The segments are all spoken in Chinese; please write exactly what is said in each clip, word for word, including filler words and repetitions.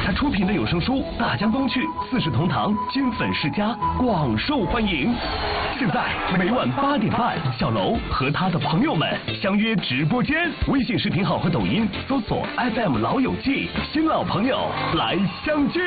他出品的有声书《大江东去》《四世同堂》《金粉世家》广受欢迎。现在每晚八点半，小楼和他的朋友们相约直播间，微信视频号和抖音搜索 F M 老友记，新老朋友来相聚。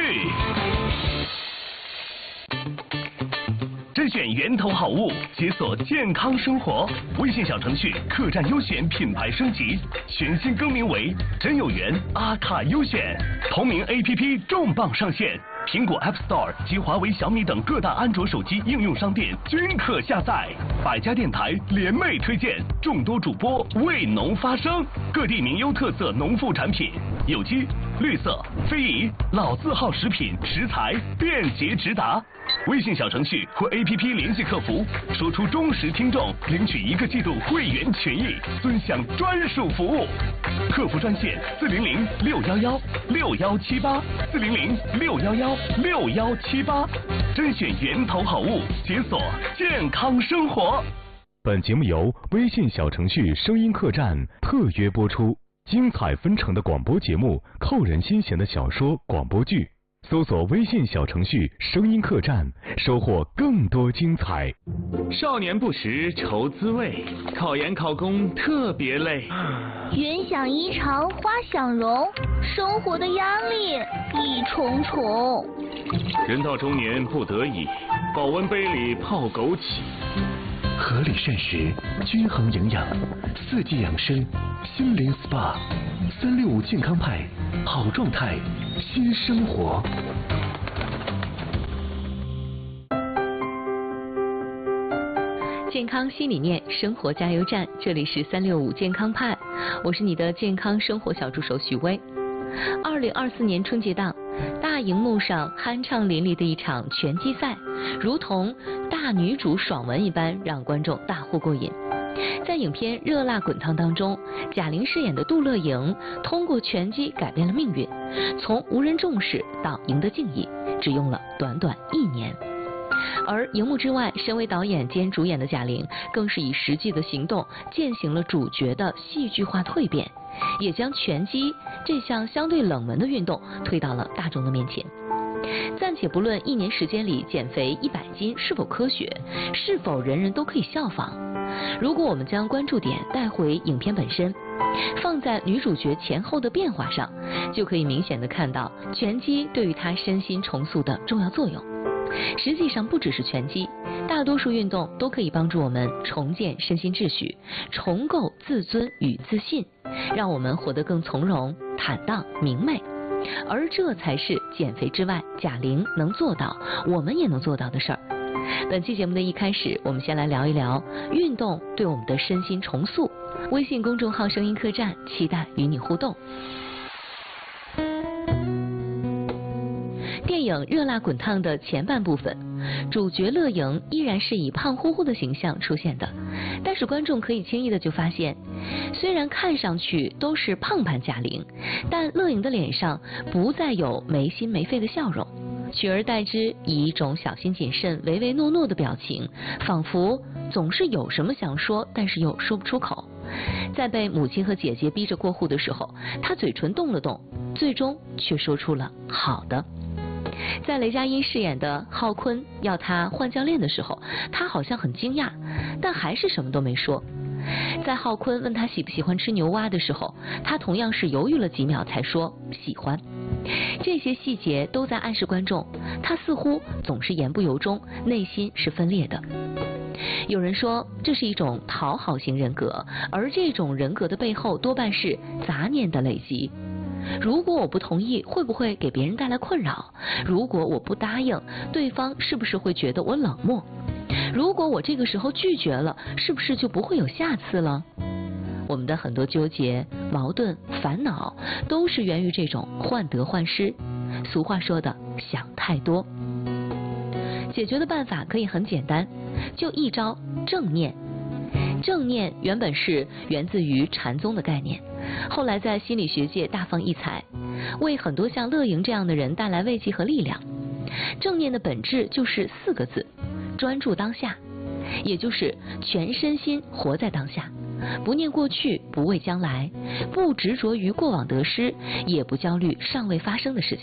甄选源头好物，解锁健康生活。微信小程序客栈优选品牌升级，全新更名为真有缘阿卡优选。同名 A P P 重磅上线，苹果 App Store 及华为、小米等各大安卓手机应用商店均可下载。百家电台联袂推荐，众多主播为农发声，各地名优特色农副产品，有机、绿色、非遗、老字号食品食材便捷直达。微信小程序或 A P P 联系客服，说出忠实听众，领取一个季度会员权益，尊享专属服务。客服专线四零零六幺幺六幺七八四零零六幺幺六幺七八，甄选源头好物，解锁健康生活。 本节目由微信小程序声音客栈特约播出，精彩纷呈的广播节目，扣人心弦的小说广播剧。搜索微信小程序声音客栈，收获更多精彩。 少年不识愁滋味，考研考公特别累。 云想衣裳花想容，生活的压力一重重。 人到中年不得已，保温杯里泡枸杞。 合理膳食，均衡营养，四季养生，心灵 S P A， 三六五健康派，好状态，新生活。 健康新理念，生活加油站，这里是三六五健康派，我是你的健康生活小助手许巍。二零二四年春节档，大荧幕上酣畅淋漓的一场拳击赛，如同大女主爽文一般，让观众大呼过瘾。在影片《热辣滚烫》当中，贾玲饰演的杜乐莹通过拳击改变了命运，从无人重视到赢得敬意，只用了短短一年。而荧幕之外，身为导演兼主演的贾玲，更是以实际的行动践行了主角的戏剧化蜕变，也将拳击这项相对冷门的运动推到了大众的面前。暂且不论一年时间里减肥一百斤是否科学，是否人人都可以效仿，如果我们将关注点带回影片本身，放在女主角前后的变化上，就可以明显的看到拳击对于她身心重塑的重要作用。实际上不只是拳击，大多数运动都可以帮助我们重建身心秩序，重构自尊与自信，让我们活得更从容、坦荡、明媚。而这才是减肥之外贾玲能做到，我们也能做到的事儿。本期节目的一开始，我们先来聊一聊运动对我们的身心重塑。微信公众号声音客栈，期待与你互动。电影《热辣滚烫》的前半部分，主角乐莹依然是以胖乎乎的形象出现的，但是观众可以轻易的就发现，虽然看上去都是胖版贾玲，但乐莹的脸上不再有没心没肺的笑容，取而代之以一种小心谨慎、唯唯诺诺的表情，仿佛总是有什么想说，但是又说不出口。在被母亲和姐姐逼着过户的时候，她嘴唇动了动，最终却说出了好的。在雷佳音饰演的浩坤要他换教练的时候，他好像很惊讶，但还是什么都没说。在浩坤问他喜不喜欢吃牛蛙的时候，他同样是犹豫了几秒才说喜欢。这些细节都在暗示观众，他似乎总是言不由衷，内心是分裂的。有人说这是一种讨好型人格，而这种人格的背后多半是杂念的累积。如果我不同意，会不会给别人带来困扰？如果我不答应，对方是不是会觉得我冷漠？如果我这个时候拒绝了，是不是就不会有下次了？我们的很多纠结、矛盾、烦恼，都是源于这种患得患失。俗话说的想太多。解决的办法可以很简单，就一招正念。正念原本是源自于禅宗的概念，后来在心理学界大放异彩，为很多像乐莹这样的人带来慰藉和力量。正念的本质就是四个字：专注当下，也就是全身心活在当下，不念过去，不畏将来，不执着于过往得失，也不焦虑尚未发生的事情。